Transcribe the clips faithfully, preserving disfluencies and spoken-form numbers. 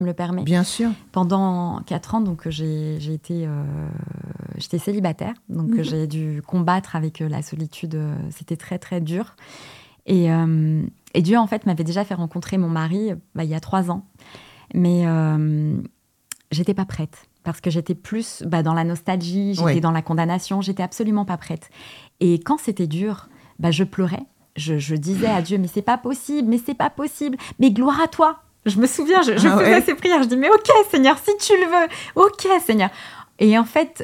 me le permet. Bien sûr. Pendant quatre ans, donc, j'ai, j'ai été, euh, j'étais célibataire, donc mmh. j'ai dû combattre avec la solitude. C'était très, très dur. Et, euh, et Dieu, en fait, m'avait déjà fait rencontrer mon mari bah, il y a trois ans. Mais euh, j'étais pas prête. Parce que j'étais plus bah, dans la nostalgie, j'étais oui. dans la condamnation, j'étais absolument pas prête. Et quand c'était dur, bah, je pleurais. Je, je disais à Dieu, mais c'est pas possible, mais c'est pas possible, mais gloire à toi. Je me souviens, je, je ah faisais ouais. ces prières, je dis, mais ok Seigneur, si tu le veux, ok Seigneur. Et en fait,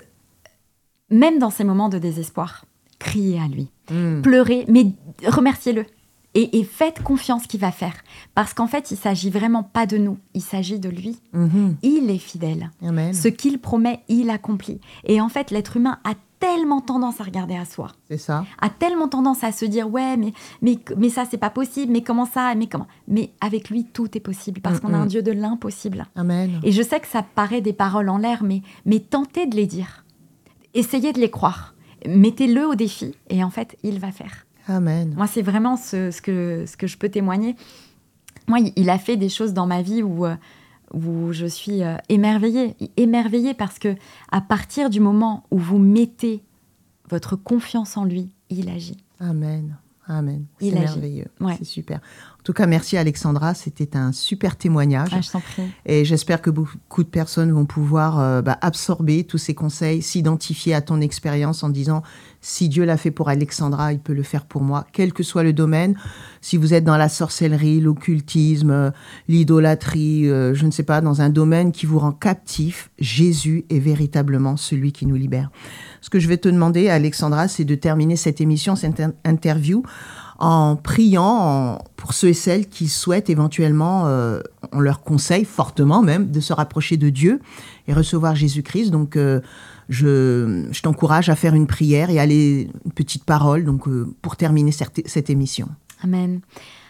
même dans ces moments de désespoir, criez à lui, mm. pleurez, mais remerciez-le. Et, et faites confiance qu'il va faire. Parce qu'en fait, il ne s'agit vraiment pas de nous, il s'agit de lui. Mm-hmm. Il est fidèle. Amen. Ce qu'il promet, il accomplit. Et en fait, l'être humain a tellement tendance à regarder à soi. C'est ça. A tellement tendance à se dire, ouais, mais, mais, mais ça, c'est pas possible, mais comment ça, mais comment Mais avec lui, tout est possible, parce mm-hmm. qu'on a un Dieu de l'impossible. Amen. Et je sais que ça paraît des paroles en l'air, mais, mais tentez de les dire. Essayez de les croire. Mettez-le au défi, et en fait, il va faire. Amen. Moi, c'est vraiment ce, ce, que, ce que je peux témoigner. Moi, il a fait des choses dans ma vie où, où je suis émerveillée. Émerveillée parce que à partir du moment où vous mettez votre confiance en lui, il agit. Amen. Amen. C'est il merveilleux. Ouais. C'est super. En tout cas, merci Alexandra. C'était un super témoignage. Ah, je t'en prie. Et j'espère que beaucoup de personnes vont pouvoir euh, bah, absorber tous ces conseils, s'identifier à ton expérience en disant si Dieu l'a fait pour Alexandra, il peut le faire pour moi, quel que soit le domaine. Si vous êtes dans la sorcellerie, l'occultisme, euh, l'idolâtrie, euh, je ne sais pas, dans un domaine qui vous rend captif, Jésus est véritablement celui qui nous libère. Ce que je vais te demander, Alexandra, c'est de terminer cette émission, cette inter- interview, en priant en, pour ceux et celles qui souhaitent éventuellement, euh, on leur conseille fortement même, de se rapprocher de Dieu et recevoir Jésus-Christ. Donc, euh, je, je t'encourage à faire une prière et à aller une petite parole donc, euh, pour terminer cette, cette émission. Amen.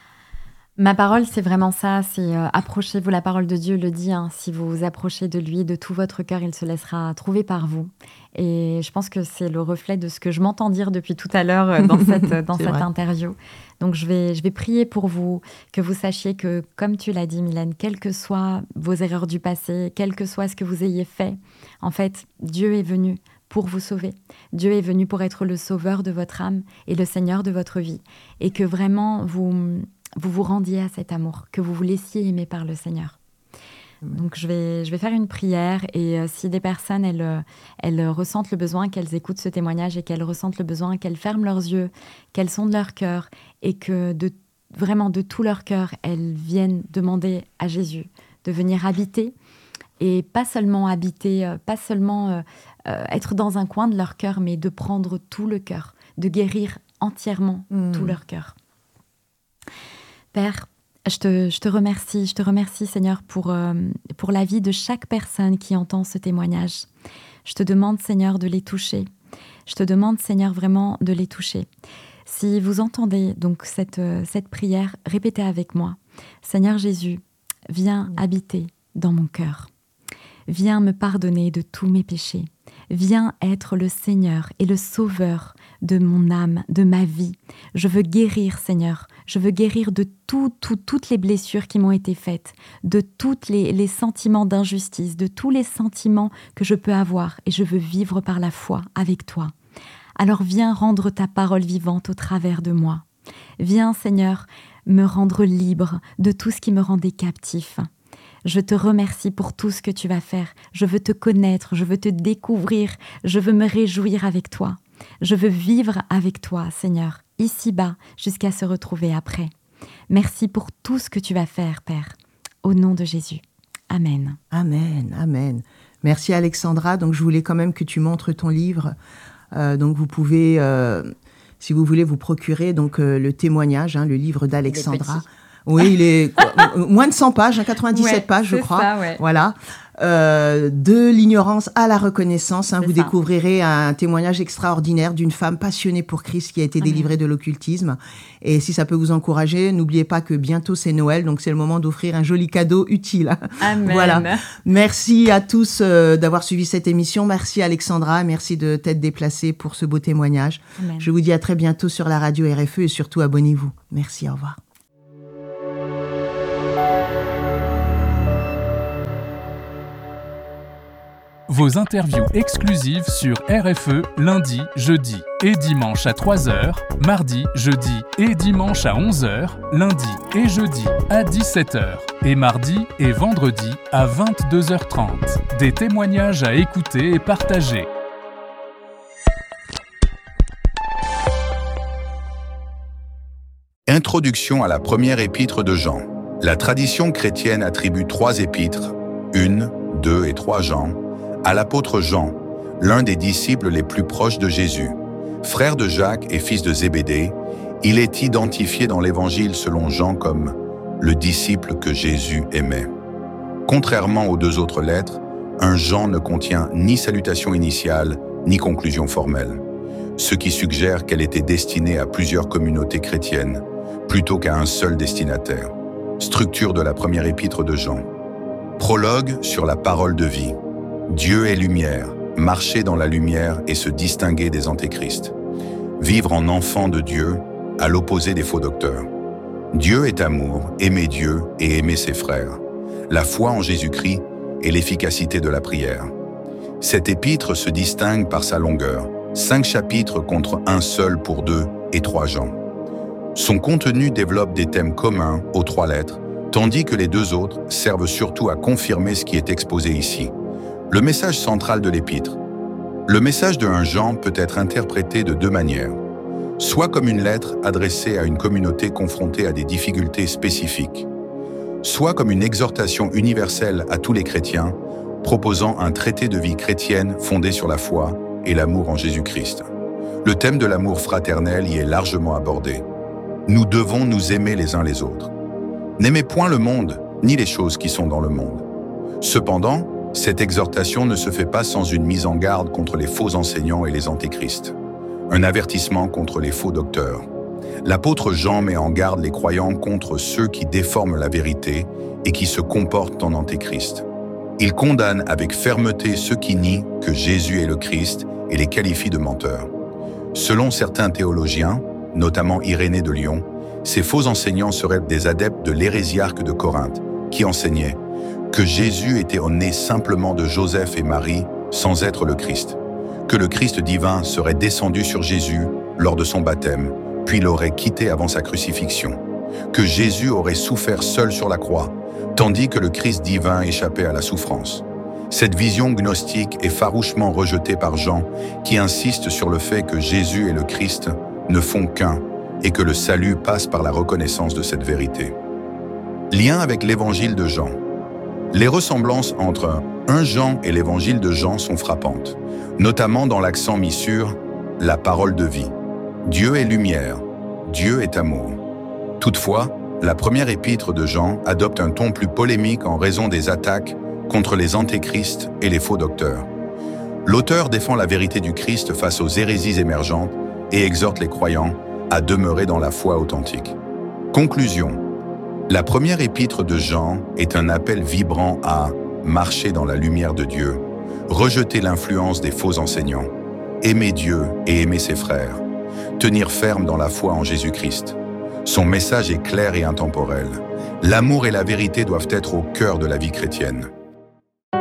Ma parole, c'est vraiment ça, c'est euh, approchez-vous, la parole de Dieu le dit, hein, si vous vous approchez de lui, de tout votre cœur, il se laissera trouver par vous. Et je pense que c'est le reflet de ce que je m'entends dire depuis tout à l'heure euh, dans cette, dans cette interview. Donc je vais, je vais prier pour vous, que vous sachiez que, comme tu l'as dit Mylène, quelles que soient vos erreurs du passé, quel que soit ce que vous ayez fait, en fait, Dieu est venu pour vous sauver. Dieu est venu pour être le sauveur de votre âme et le Seigneur de votre vie. Et que vraiment, vous... vous vous rendiez à cet amour, que vous vous laissiez aimer par le Seigneur. Mmh. Donc, je vais, je vais faire une prière et euh, si des personnes, elles, elles ressentent le besoin, qu'elles écoutent ce témoignage et qu'elles ressentent le besoin, qu'elles ferment leurs yeux, qu'elles sondent leur cœur et que de, vraiment de tout leur cœur, elles viennent demander à Jésus de venir habiter et pas seulement habiter, euh, pas seulement euh, euh, être dans un coin de leur cœur, mais de prendre tout le cœur, de guérir entièrement mmh. tout leur cœur. Père, je te, je te remercie, je te remercie Seigneur pour, euh, pour la vie de chaque personne qui entend ce témoignage. Je te demande Seigneur de les toucher. Je te demande Seigneur vraiment de les toucher. Si vous entendez donc cette, euh, cette prière, répétez avec moi. Seigneur Jésus, viens habiter dans mon cœur. Viens me pardonner de tous mes péchés. Viens être le Seigneur et le Sauveur de mon âme, de ma vie. Je veux guérir, Seigneur. Je veux guérir de tout, tout, toutes les blessures qui m'ont été faites, de tous les, les sentiments d'injustice, de tous les sentiments que je peux avoir. Et je veux vivre par la foi avec toi. Alors viens rendre ta parole vivante au travers de moi. Viens, Seigneur, me rendre libre de tout ce qui me rendait captif. Je te remercie pour tout ce que tu vas faire. Je veux te connaître, je veux te découvrir, je veux me réjouir avec toi. Je veux vivre avec toi, Seigneur, ici-bas, jusqu'à se retrouver après. Merci pour tout ce que tu vas faire, Père. Au nom de Jésus. Amen. Amen, amen. Merci Alexandra. Donc je voulais quand même que tu montres ton livre. Euh, donc vous pouvez, euh, si vous voulez, vous procurer donc euh, le témoignage, hein, le livre d'Alexandra. Oui, il est quoi, moins de cent pages, hein, quatre-vingt-dix-sept ouais, pages, je crois. Ça, ouais. Voilà. Euh, de l'ignorance à la reconnaissance. Hein, vous ça. découvrirez un témoignage extraordinaire d'une femme passionnée pour Christ qui a été Amen. délivrée de l'occultisme. Et si ça peut vous encourager, n'oubliez pas que bientôt c'est Noël, donc c'est le moment d'offrir un joli cadeau utile. Amen. Voilà. Merci à tous euh, d'avoir suivi cette émission. Merci Alexandra, merci de t'être déplacée pour ce beau témoignage. Amen. Je vous dis à très bientôt sur la radio R F E et surtout abonnez-vous. Merci, au revoir. Vos interviews exclusives sur R F E lundi, jeudi et dimanche à trois heures, mardi, jeudi et dimanche à onze heures, lundi et jeudi à dix-sept heures et mardi et vendredi à vingt-deux heures trente. Des témoignages à écouter et partager. Introduction à la première épître de Jean. La tradition chrétienne attribue trois épîtres, une, deux et trois Jean, à l'apôtre Jean, l'un des disciples les plus proches de Jésus. Frère de Jacques et fils de Zébédée, il est identifié dans l'Évangile selon Jean comme le disciple que Jésus aimait. Contrairement aux deux autres lettres, un Jean ne contient ni salutation initiale, ni conclusion formelle, ce qui suggère qu'elle était destinée à plusieurs communautés chrétiennes, plutôt qu'à un seul destinataire. Structure de la première épître de Jean. Prologue sur la parole de vie. Dieu est lumière, marcher dans la lumière et se distinguer des antéchrists. Vivre en enfant de Dieu, à l'opposé des faux docteurs. Dieu est amour, aimer Dieu et aimer ses frères. La foi en Jésus-Christ et l'efficacité de la prière. Cette épître se distingue par sa longueur, cinq chapitres contre un seul pour deux et trois Jean. Son contenu développe des thèmes communs aux trois lettres, tandis que les deux autres servent surtout à confirmer ce qui est exposé ici. Le message central de l'épître. Le message de un Jean peut être interprété de deux manières. Soit comme une lettre adressée à une communauté confrontée à des difficultés spécifiques, soit comme une exhortation universelle à tous les chrétiens, proposant un traité de vie chrétienne fondé sur la foi et l'amour en Jésus-Christ. Le thème de l'amour fraternel y est largement abordé. Nous devons nous aimer les uns les autres. N'aimez point le monde, ni les choses qui sont dans le monde. Cependant, cette exhortation ne se fait pas sans une mise en garde contre les faux enseignants et les antéchrists. Un avertissement contre les faux docteurs. L'apôtre Jean met en garde les croyants contre ceux qui déforment la vérité et qui se comportent en antéchrist. Il condamne avec fermeté ceux qui nient que Jésus est le Christ et les qualifie de menteurs. Selon certains théologiens, notamment Irénée de Lyon, ces faux enseignants seraient des adeptes de l'hérésiarque de Corinthe, qui enseignait que Jésus était né simplement de Joseph et Marie sans être le Christ, que le Christ divin serait descendu sur Jésus lors de son baptême, puis l'aurait quitté avant sa crucifixion, que Jésus aurait souffert seul sur la croix, tandis que le Christ divin échappait à la souffrance. Cette vision gnostique est farouchement rejetée par Jean, qui insiste sur le fait que Jésus et le Christ ne font qu'un et que le salut passe par la reconnaissance de cette vérité. Lien avec l'évangile de Jean. Les ressemblances entre un Jean et l'évangile de Jean sont frappantes, notamment dans l'accent mis sur la parole de vie. Dieu est lumière, Dieu est amour. Toutefois, la première épître de Jean adopte un ton plus polémique en raison des attaques contre les antéchrists et les faux docteurs. L'auteur défend la vérité du Christ face aux hérésies émergentes et exhorte les croyants à demeurer dans la foi authentique. Conclusion. La première épître de Jean est un appel vibrant à marcher dans la lumière de Dieu, rejeter l'influence des faux enseignants, aimer Dieu et aimer ses frères, tenir ferme dans la foi en Jésus-Christ. Son message est clair et intemporel. L'amour et la vérité doivent être au cœur de la vie chrétienne.